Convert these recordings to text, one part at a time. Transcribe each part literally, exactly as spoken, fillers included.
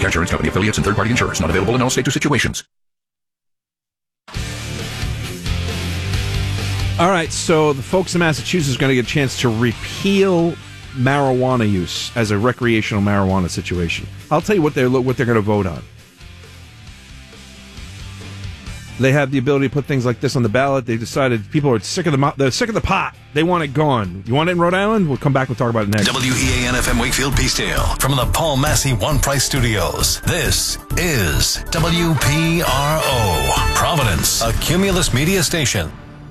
Cat Insurance Company affiliates and third-party insurers. Not available in all states or situations. All right, so the folks in Massachusetts are going to get a chance to repeal marijuana use as a recreational marijuana situation. I'll tell you what they're what they're going to vote on. They have the ability to put things like this on the ballot. They decided people are sick of the they're sick of the pot. They want it gone. You want it in Rhode Island? We'll come back and talk about it next. W E A N F M Wakefield Peacedale from the Paul Massey One Price Studios. This is W P R O Providence, a Cumulus media station.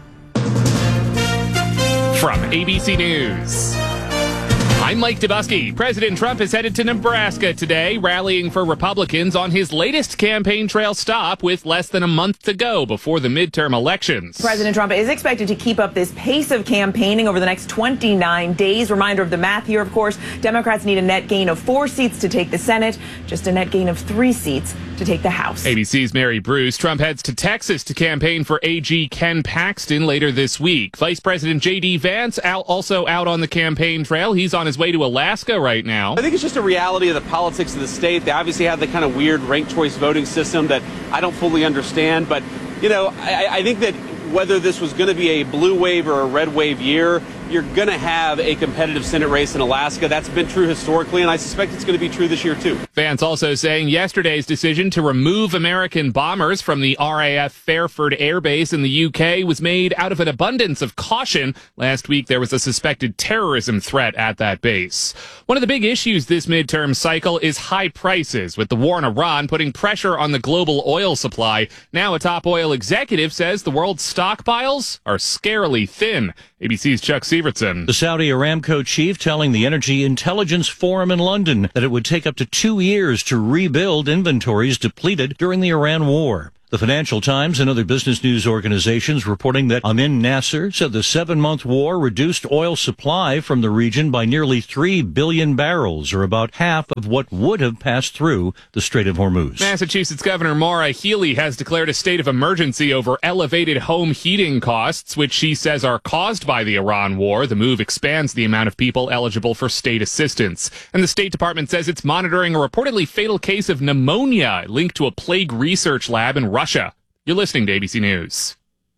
From A B C News, I'm Mike Dubusky. President Trump is headed to Nebraska today, rallying for Republicans on his latest campaign trail stop with less than a month to go before the midterm elections. President Trump is expected to keep up this pace of campaigning over the next twenty-nine days. Reminder of the math here, of course. Democrats need a net gain of four seats to take the Senate, just a net gain of three seats to take the House. A B C's Mary Bruce. Trump heads to Texas to campaign for A G Ken Paxton later this week. Vice President J D Vance out, also out on the campaign trail. He's on his way to Alaska right now. I think it's just a reality of the politics of the state. They obviously have the kind of weird ranked choice voting system that I don't fully understand. But, you know, I, I think that whether this was going to be a blue wave or a red wave year, you're going to have a competitive Senate race in Alaska. That's been true historically, and I suspect it's going to be true this year, too. Vance also saying yesterday's decision to remove American bombers from the R A F Fairford Air Base in the U K was made out of an abundance of caution. Last week, there was a suspected terrorism threat at that base. One of the big issues this midterm cycle is high prices, with the war in Iran putting pressure on the global oil supply. Now, a top oil executive says the world's stockpiles are scarily thin. A B C's Chuck Severson. The Saudi Aramco chief telling the Energy Intelligence Forum in London that it would take up to two years to rebuild inventories depleted during the Iran war. The Financial Times and other business news organizations reporting that Amin Nasser said the seven-month war reduced oil supply from the region by nearly three billion barrels, or about half of what would have passed through the Strait of Hormuz. Massachusetts Governor Maura Healey has declared a state of emergency over elevated home heating costs, which she says are caused by the Iran war. The move expands the amount of people eligible for state assistance. And the State Department says it's monitoring a reportedly fatal case of pneumonia linked to a plague research lab in Russia. Russia. You're listening to A B C News.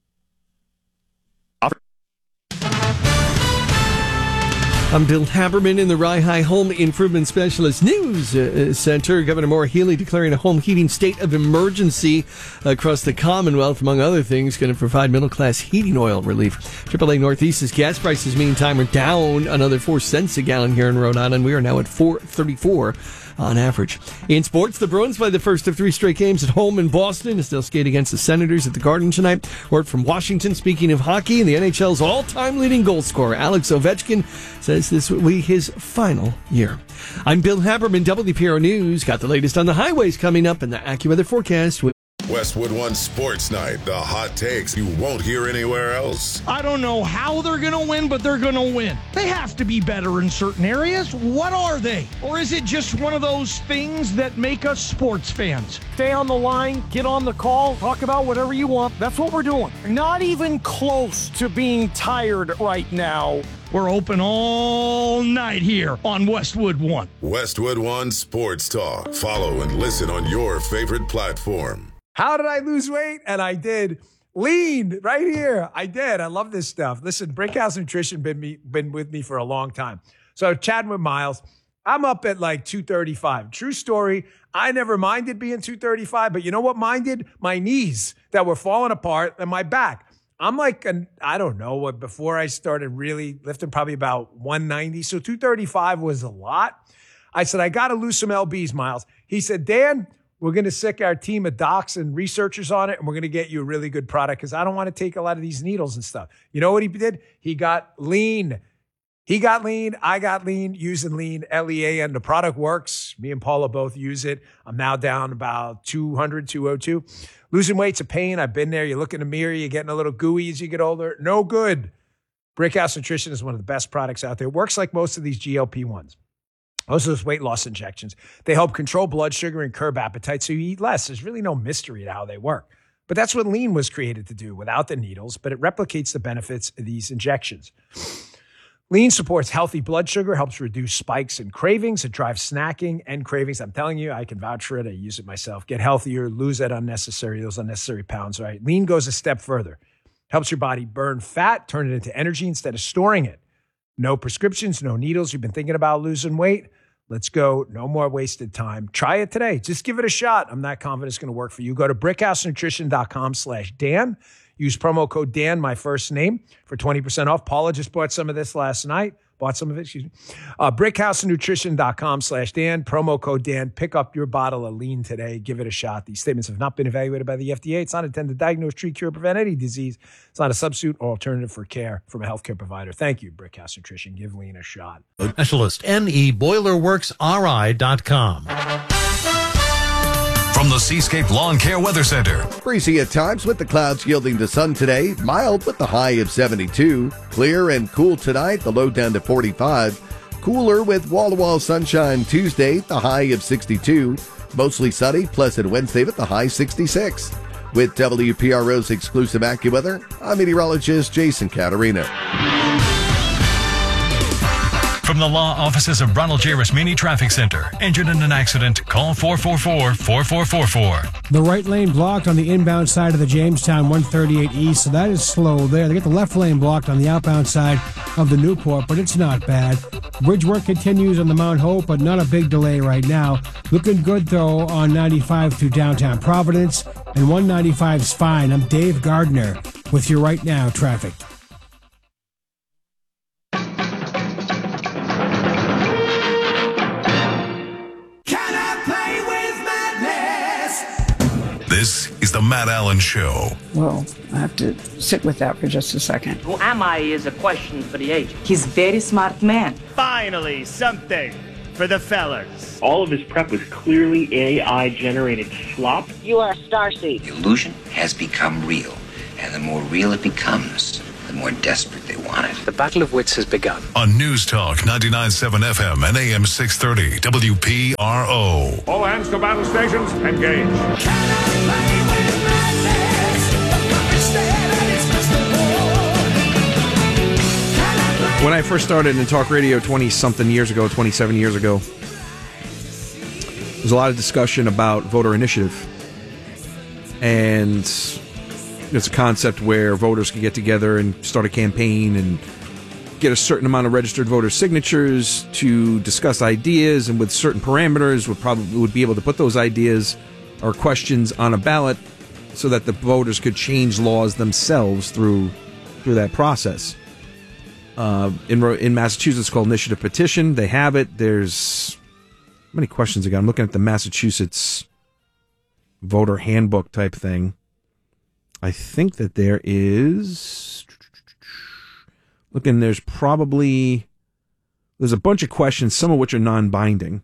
I'm Bill Haberman in the Rye High Home Improvement Specialist News uh, Center. Governor Maura Healey declaring a home heating state of emergency across the Commonwealth, among other things, going to provide middle-class heating oil relief. triple A Northeast's gas prices, meantime, are down another four cents a gallon here in Rhode Island. We are now at four thirty-four on average. In sports, the Bruins play the first of three straight games at home in Boston as they'll skate against the Senators at the Garden tonight. Word from Washington, speaking of hockey, the N H L's all-time leading goal scorer, Alex Ovechkin, says this will be his final year. I'm Bill Haberman, W P R O News. Got the latest on the highways coming up in the AccuWeather forecast. Westwood One Sports Night, the hot takes you won't hear anywhere else. I don't know how they're going to win, but they're going to win. They have to be better in certain areas. What are they? Or is it just one of those things that make us sports fans? Stay on the line, get on the call, talk about whatever you want. That's what we're doing. Not even close to being tired right now. We're open all night here on Westwood One. Westwood One Sports Talk. Follow and listen on your favorite platform. How did I lose weight? And I did. Lean right here. I did. I love this stuff. Listen, Brickhouse Nutrition been me been with me for a long time. So chatting with Miles, I'm up at like two thirty-five. True story. I never minded being two thirty-five, but you know what minded? My knees that were falling apart and my back. I'm like, an, I don't know what, before I started really lifting, probably about one ninety. So two thirty-five was a lot. I said, I got to lose some L Bs, Miles. He said, Dan, we're going to sick our team of docs and researchers on it, and we're going to get you a really good product because I don't want to take a lot of these needles and stuff. You know what he did? He got lean. He got lean. I got lean using lean, L E A N. The product works. Me and Paula both use it. I'm now down about two hundred, two oh two. Losing weight's a pain. I've been there. You look in the mirror, you're getting a little gooey as you get older. No good. Brickhouse Nutrition is one of the best products out there. It works like most of these G L P ones. Most of those weight loss injections. They help control blood sugar and curb appetite so you eat less. There's really no mystery to how they work. But that's what lean was created to do without the needles, but it replicates the benefits of these injections. Lean supports healthy blood sugar, helps reduce spikes and cravings. It drives snacking and cravings. I'm telling you, I can vouch for it. I use it myself. Get healthier, lose that unnecessary, those unnecessary pounds, right? Lean goes a step further. Helps your body burn fat, turn it into energy instead of storing it. No prescriptions, no needles. You've been thinking about losing weight? Let's go. No more wasted time. Try it today. Just give it a shot. I'm not confident it's going to work for you. Go to brickhousenutrition.com slash Dan. Use promo code Dan, my first name, for twenty percent off. Paula just bought some of this last night. Bought some of it, excuse me. Uh, brickhousenutrition.com slash Dan. Promo code Dan. Pick up your bottle of Lean today. Give it a shot. These statements have not been evaluated by the F D A. It's not intended to diagnose, treat, cure, prevent any disease. It's not a substitute or alternative for care from a healthcare provider. Thank you, Brickhouse Nutrition. Give Lean a shot. Specialist, N E Boiler Works R I dot com. From the Seascape Lawn Care Weather Center. Breezy at times with the clouds yielding to sun today. Mild with the high of seventy-two. Clear and cool tonight, the low down to forty-five. Cooler with wall-to-wall sunshine Tuesday, the high of sixty-two. Mostly sunny, pleasant Wednesday with the high sixty-six. With W P R O's exclusive AccuWeather, I'm meteorologist Jason Caterina. From the law offices of Ronald J. Rasmini Traffic Center. Injured in an accident? Call four four four, four four four four. The right lane blocked on the inbound side of the Jamestown one thirty-eight East, so that is slow there. They get the left lane blocked on the outbound side of the Newport, but it's not bad. Bridge work continues on the Mount Hope, but not a big delay right now. Looking good, though, on ninety-five through downtown Providence, and one ninety-five is fine. I'm Dave Gardner with your Right Now traffic. This is the Matt Allen Show. Well, I have to sit with that for just a second. Who am I is a question for the agent. He's a very smart man. Finally, something for the fellas. All of his prep was clearly A I-generated slop. You are Starseed. The illusion has become real, and the more real it becomes, the more desperate they want it. The battle of wits has begun. On News Talk ninety-nine point seven F M and A M six thirty W P R O. All hands to battle stations, engage. When I first started in talk radio twenty-something years ago, twenty-seven years ago, there was a lot of discussion about voter initiative. And it's a concept where voters can get together and start a campaign and get a certain amount of registered voter signatures to discuss ideas, and with certain parameters would probably would be able to put those ideas or questions on a ballot so that the voters could change laws themselves through through that process. Uh, in in Massachusetts, it's called initiative petition. They have it. There's how many questions again? I'm looking at the Massachusetts voter handbook type thing. I think that there is looking. There's probably there's a bunch of questions, some of which are non-binding.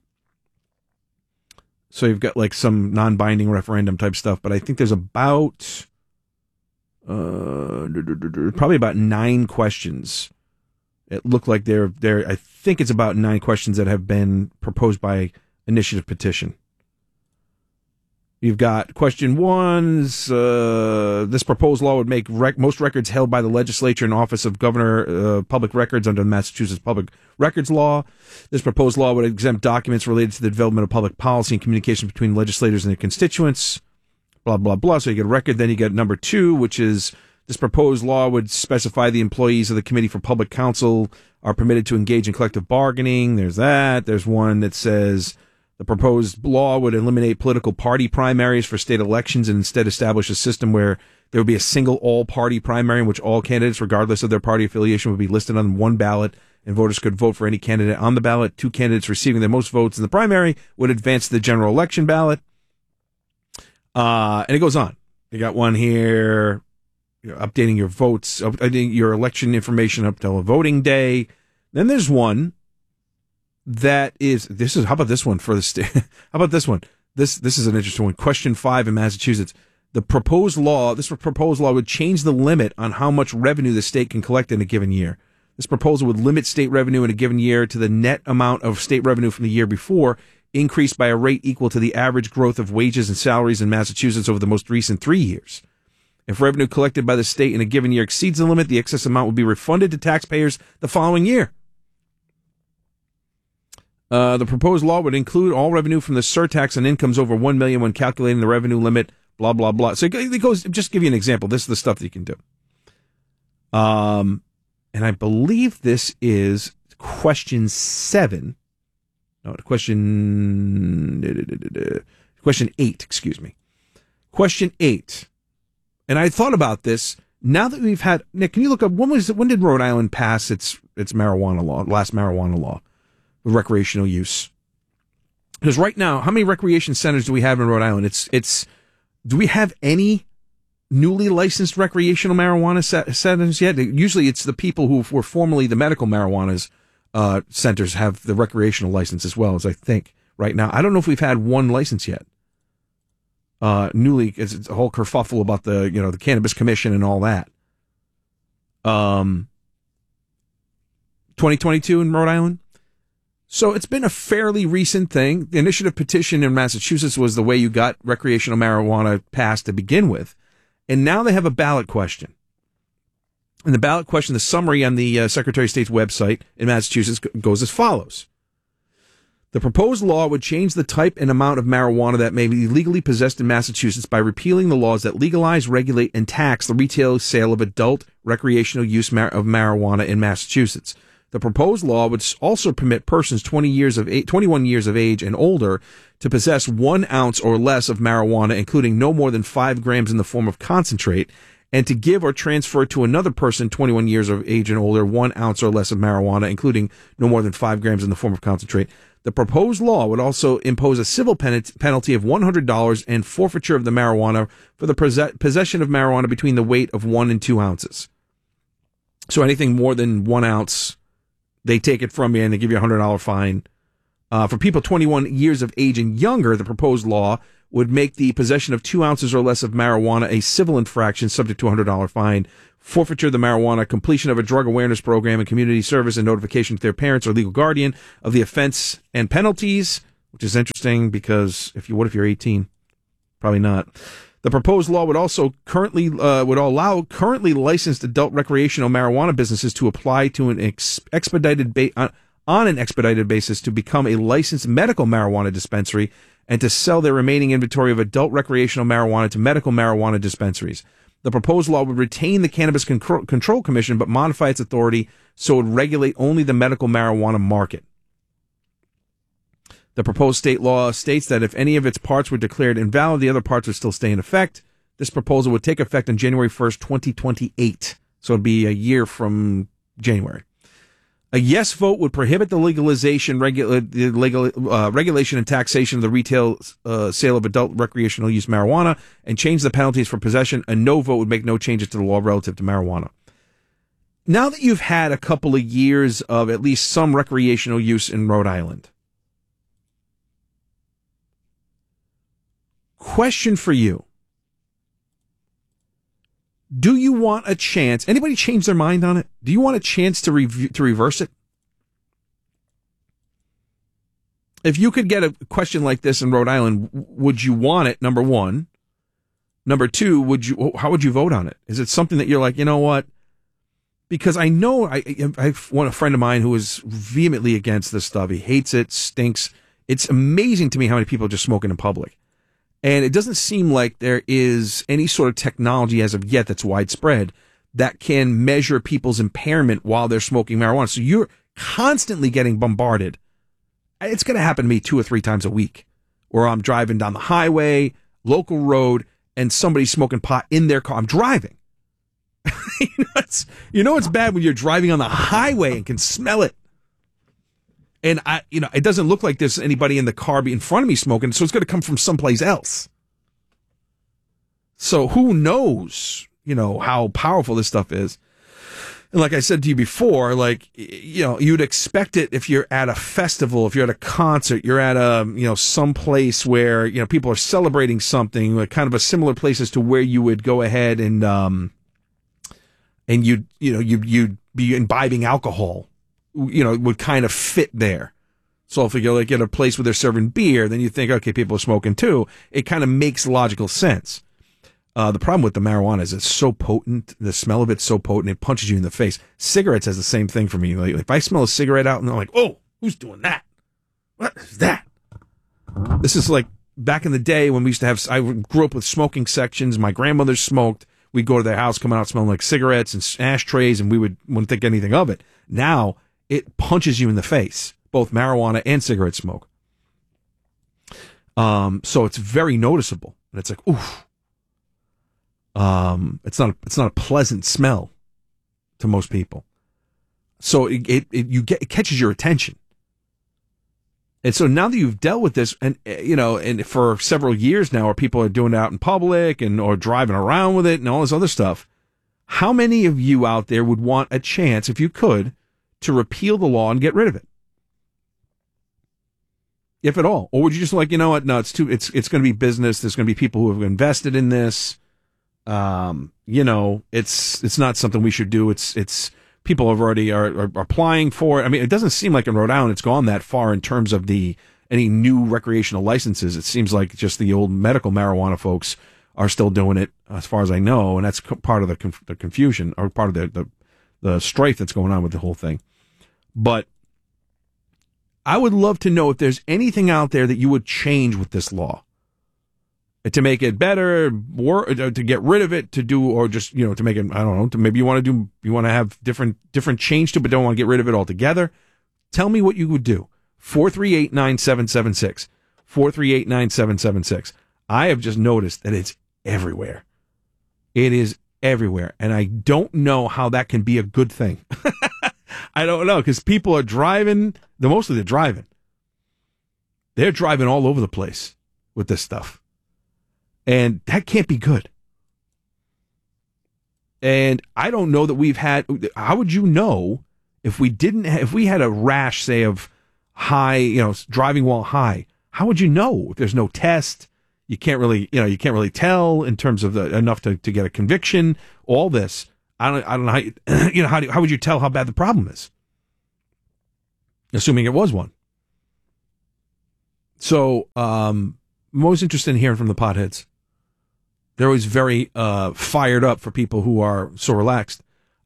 So you've got like some non-binding referendum type stuff, but I think there's about uh, probably about nine questions. It looked like they're there. I think it's about nine questions that have been proposed by initiative petition. You've got question one's, uh, this proposed law would make rec- most records held by the legislature and office of governor uh, public records under the Massachusetts Public Records Law. This proposed law would exempt documents related to the development of public policy and communication between legislators and their constituents, blah, blah, blah. So you get a record. Then you get number two, which is this proposed law would specify the employees of the Committee for Public Counsel are permitted to engage in collective bargaining. There's that. There's one that says the proposed law would eliminate political party primaries for state elections and instead establish a system where there would be a single all-party primary in which all candidates, regardless of their party affiliation, would be listed on one ballot, and voters could vote for any candidate on the ballot. Two candidates receiving the most votes in the primary would advance to the general election ballot. Uh, and it goes on. You got one here, you know, updating your votes, updating your election information up till voting day. Then there's one that is, this is, how about this one for the state? How about this one? This, this is an interesting one. Question five in Massachusetts. The proposed law, this proposed law would change the limit on how much revenue the state can collect in a given year. This proposal would limit state revenue in a given year to the net amount of state revenue from the year before, increased by a rate equal to the average growth of wages and salaries in Massachusetts over the most recent three years. If revenue collected by the state in a given year exceeds the limit, the excess amount will be refunded to taxpayers the following year. Uh, the proposed law would include all revenue from the surtax on incomes over one million dollars when calculating the revenue limit, blah, blah, blah. So it goes, just give you an example. This is the stuff that you can do. Um, and I believe this is question seven. No, question, question eight, excuse me. Question eight. And I thought about this. Now that we've had, Nick, can you look up, when was when did Rhode Island pass its its marijuana law, last marijuana law, recreational use? Because right now, how many recreation centers do we have in Rhode Island? It's it's. Do we have any newly licensed recreational marijuana centers yet? Usually, it's the people who were formerly the medical marijuana uh, centers have the recreational license as well, as I think right now. I don't know if we've had one license yet. Uh, newly, it's, it's a whole kerfuffle about the, you know, the Cannabis Commission and all that. Um, twenty twenty-two in Rhode Island. So it's been a fairly recent thing. The initiative petition in Massachusetts was the way you got recreational marijuana passed to begin with. And now they have a ballot question. And the ballot question, the summary on the uh, Secretary of State's website in Massachusetts goes as follows. The proposed law would change the type and amount of marijuana that may be legally possessed in Massachusetts by repealing the laws that legalize, regulate, and tax the retail sale of adult recreational use mar- of marijuana in Massachusetts. The proposed law would also permit persons twenty years of age, twenty-one years of age and older to possess one ounce or less of marijuana, including no more than five grams in the form of concentrate, and to give or transfer to another person twenty-one years of age and older one ounce or less of marijuana, including no more than five grams in the form of concentrate. The proposed law would also impose a civil pen- penalty of one hundred dollars and forfeiture of the marijuana for the pos- possession of marijuana between the weight of one and two ounces. So anything more than one ounce, they take it from you and they give you a one hundred dollars fine. Uh, for people twenty-one years of age and younger, the proposed law would make the possession of two ounces or less of marijuana a civil infraction subject to a one hundred dollars fine, forfeiture of the marijuana, completion of a drug awareness program and community service, and notification to their parents or legal guardian of the offense and penalties, which is interesting because if you, what if you're eighteen? Probably not. The proposed law would also currently, uh, would allow currently licensed adult recreational marijuana businesses to apply to an ex- expedited ba- on, on an expedited basis to become a licensed medical marijuana dispensary and to sell their remaining inventory of adult recreational marijuana to medical marijuana dispensaries. The proposed law would retain the Cannabis Control, Control Commission but modify its authority so it would regulate only the medical marijuana market. The proposed state law states that if any of its parts were declared invalid, the other parts would still stay in effect. This proposal would take effect on January first, twenty twenty-eight. So it'd be a year from January. A yes vote would prohibit the legalization, regula- the legal, uh, regulation and taxation of the retail uh, sale of adult recreational use marijuana and change the penalties for possession. A no vote would make no changes to the law relative to marijuana. Now that you've had a couple of years of at least some recreational use in Rhode Island, question for you. Do you want a chance? Anybody change their mind on it? Do you want a chance to review, to reverse it? If you could get a question like this in Rhode Island, would you want it? Number one. Number two, would you? How would you vote on it? Is it something that you're like, you know what? Because I know I I have one a friend of mine who is vehemently against this stuff. He hates it, stinks. It's amazing to me how many people are just smoking in public. And it doesn't seem like there is any sort of technology as of yet that's widespread that can measure people's impairment while they're smoking marijuana. So you're constantly getting bombarded. It's going to happen to me two or three times a week where I'm driving down the highway, local road, and somebody's smoking pot in their car. I'm driving. you know, it's, you know it's bad when you're driving on the highway and can smell it. And I, you know, it doesn't look like there's anybody in the car in front of me smoking, so it's going to come from someplace else. So who knows, you know, how powerful this stuff is. And like I said to you before, like, you know, you'd expect it if you're at a festival, if you're at a concert, you're at a, you know, some place where, you know, people are celebrating something, like kind of a similar place as to where you would go ahead and, um, and you'd, you know, you, you'd be imbibing alcohol. You know, would kind of fit there. So if you go like at a place where they're serving beer, then you think, okay, people are smoking too. It kind of makes logical sense. Uh, the problem with the marijuana is it's so potent. The smell of it's so potent. It punches you in the face. Cigarettes has the same thing for me. Like, if I smell a cigarette out and I'm like, oh, who's doing that? What is that? This is like back in the day when we used to have, I grew up with smoking sections. My grandmother smoked. We'd go to their house, come out smelling like cigarettes and ashtrays, and we would, wouldn't think anything of it. Now, it punches you in the face, both marijuana and cigarette smoke. Um, so it's very noticeable. And it's like, oof. Um, it's not, it's not a pleasant smell to most people. So it, it, it you get, it catches your attention. And so now that you've dealt with this, and you know, and for several years now, where people are doing it out in public and or driving around with it and all this other stuff, how many of you out there would want a chance, if you could, to repeal the law and get rid of it, if at all? Or would you just like, you know what? No, it's too. It's it's going to be business. There's going to be people who have invested in this. Um, you know, it's it's not something we should do. It's it's. People have already are, are applying for it. I mean, it doesn't seem like in Rhode Island it's gone that far in terms of the any new recreational licenses. It seems like just the old medical marijuana folks are still doing it, as far as I know, and that's part of the, conf- the confusion or part of the, the the strife that's going on with the whole thing. But I would love to know if there's anything out there that you would change with this law to make it better, or to get rid of it, to do, or just, you know, to make it, I don't know, to maybe you want to do, you want to have different, different change to it, but don't want to get rid of it altogether. Tell me what you would do. four three eight, nine seven seven six. four three eight, nine seven seven six. I have just noticed that it's everywhere. It is everywhere. And I don't know how that can be a good thing. I don't know, because people are driving, the mostly they're driving. They're driving all over the place with this stuff. And that can't be good. And I don't know that we've had, how would you know if we didn't, if we had a rash, say, of high, you know, driving while high, how would you know if there's no test? You can't really, you know, you can't really tell in terms of the, enough to, to get a conviction, all this. I don't, I don't know how, you, you know, how, do, how would you tell how bad the problem is? Assuming it was one. So, um, I'm always interested in hearing from the potheads. They're always very uh, fired up for people who are so relaxed.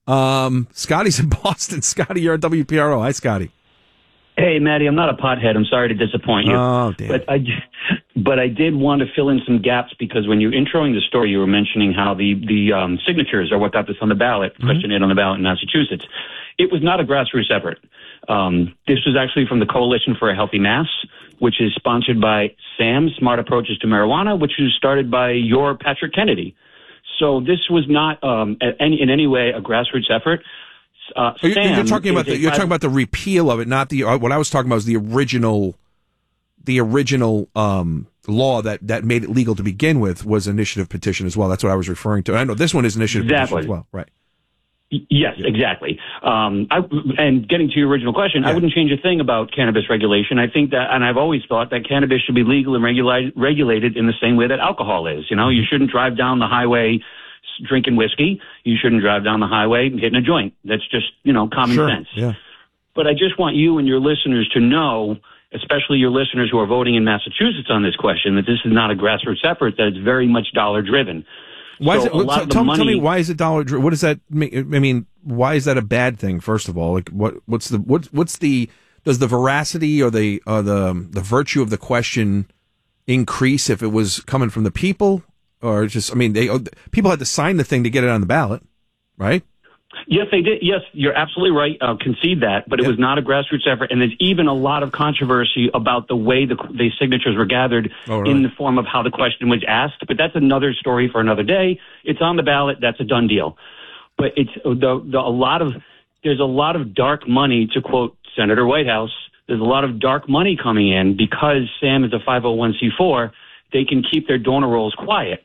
Um, Scotty's in Boston. Scotty, you're at W P R O. Hi, Scotty. Hey, Maddie, I'm not a pothead. I'm sorry to disappoint you. Oh, damn. But I, but I did want to fill in some gaps, because when you were introing the story, you were mentioning how the, the um, signatures are what got this on the ballot, mm-hmm. question eight on the ballot in Massachusetts. It was not a grassroots effort. Um, this was actually from the Coalition for a Healthy Mass, which is sponsored by SAM, Smart Approaches to Marijuana, which was started by your Patrick Kennedy. So this was not um, any, in any way a grassroots effort. Uh, you're, you're talking about the, you're talking about the repeal of it, not the uh, what I was talking about was the original, the original um, law that, that made it legal to begin with was initiative petition as well. That's what I was referring to. I know this one is initiative exactly. petition as well, right? Yes, exactly. Um, I, and getting to your original question, yeah. I wouldn't change a thing about cannabis regulation. I think that, and I've always thought that cannabis should be legal and regula- regulated in the same way that alcohol is. You know, you shouldn't drive down the highway drinking whiskey. You shouldn't drive down the highway hitting a joint. That's just, you know, common sure. sense. Yeah. But I just want you and your listeners to know, especially your listeners who are voting in Massachusetts on this question, that this is not a grassroots effort, that it's very much dollar driven. Why so is it? Well, tell, money, tell me why is it dollar? What does that mean? I mean, why is that a bad thing? First of all, like what? What's the what? What's the? Does the veracity or the or the the virtue of the question increase if it was coming from the people, or just? I mean, they people had to sign the thing to get it on the ballot, right? Yes, they did. Yes, you're absolutely right. I'll concede that, but it yeah. was not a grassroots effort, and there's even a lot of controversy about the way the, the signatures were gathered oh, really? in the form of how the question was asked. But that's another story for another day. It's on the ballot. That's a done deal. But it's the, the a lot of there's a lot of dark money, to quote Senator Whitehouse. There's a lot of dark money coming in because SAM is a five oh one c four. They can keep their donor rolls quiet.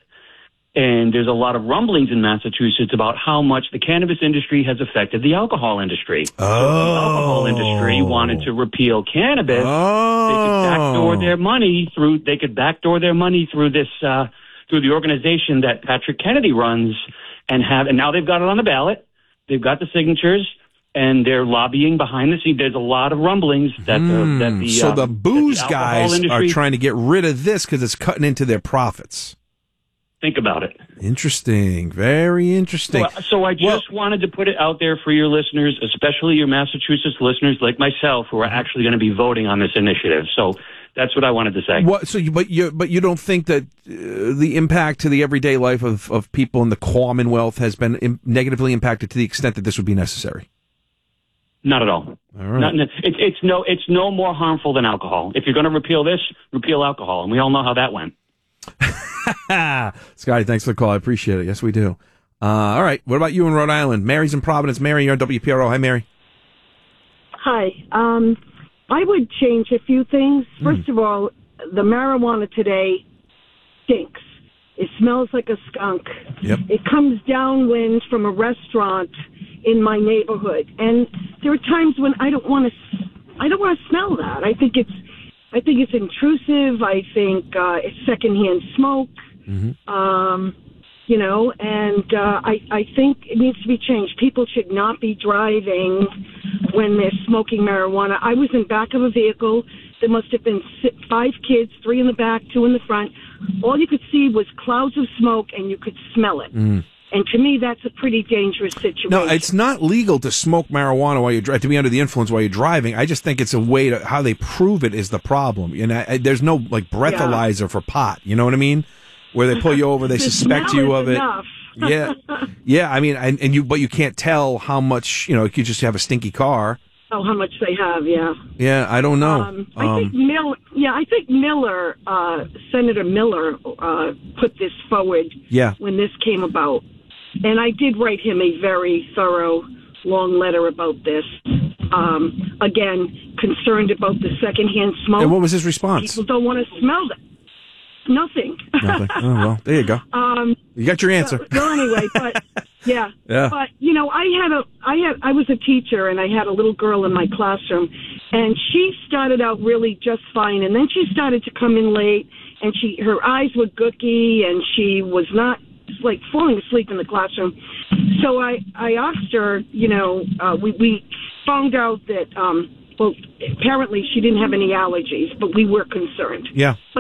And there's a lot of rumblings in Massachusetts about how much the cannabis industry has affected the alcohol industry. Oh. So if the alcohol industry wanted to repeal cannabis, oh. they could backdoor their money through, they could backdoor their money through this, uh, through the organization that Patrick Kennedy runs and have, and now they've got it on the ballot. They've got the signatures and they're lobbying behind the scenes. There's a lot of rumblings that the, that the, so um, the booze the guys industry, are trying to get rid of this because it's cutting into their profits. Think about it. Interesting. Very interesting. So, so I just well, wanted to put it out there for your listeners, especially your Massachusetts listeners like myself, who are actually going to be voting on this initiative. So that's what I wanted to say. What, so, you, but you, but you don't think that uh, the impact to the everyday life of, of people in the Commonwealth has been im- negatively impacted to the extent that this would be necessary? Not at all. All right. Not, it, it's no, it's no more harmful than alcohol. If you're going to repeal this, repeal alcohol, and we all know how that went. Scotty, thanks for the call. I appreciate it. Yes, we do. Uh, all right. What about you in Rhode Island? Mary's in Providence. Mary, you're on W P R O. Hi, Mary. Hi. Um, I would change a few things. First mm. of all, the marijuana today stinks. It smells like a skunk. Yep. It comes downwind from a restaurant in my neighborhood, and there are times when I don't want to. I don't want to smell that. I think it's. I think it's intrusive. I think uh, it's secondhand smoke. Mm-hmm. Um, you know, and uh, I, I think it needs to be changed. People should not be driving when they're smoking marijuana. I was in back of a vehicle. There must have been six, five kids, three in the back, two in the front. All you could see was clouds of smoke, and you could smell it. Mm. And to me, that's a pretty dangerous situation. No, it's not legal to smoke marijuana while you're driving, to be under the influence while you're driving. I just think it's a way to, how they prove it is the problem. And I, I, there's no, like, breathalyzer yeah. for pot. You know what I mean? Where they pull you over, they the suspect you of it. Enough. yeah. Yeah, I mean, and, and you, but you can't tell how much, you know, you just have a stinky car. Oh, how much they have, yeah. Yeah, I don't know. Um, I um, think Miller, yeah, I think Miller, uh, Senator Miller, uh, put this forward yeah. when this came about. And I did write him a very thorough, long letter about this. Um, again, concerned about the secondhand smoke. And what was his response? People don't want to smell that. Nothing. Nothing. Oh, well, there you go. Um, you got your answer. So, well, anyway, but yeah. yeah. But you know, I had a, I had, I was a teacher, and I had a little girl in my classroom, and she started out really just fine, and then she started to come in late, and she, her eyes were gooky, and she was not like falling asleep in the classroom. So I, I asked her, you know, uh, we, we found out that, um, well, apparently she didn't have any allergies, but we were concerned. Yeah. But